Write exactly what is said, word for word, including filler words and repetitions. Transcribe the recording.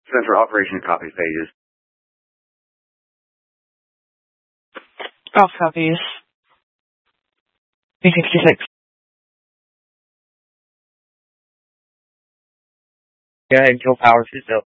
Central operation copies pages. Off copies. B sixty-six. Go ahead and kill power two still.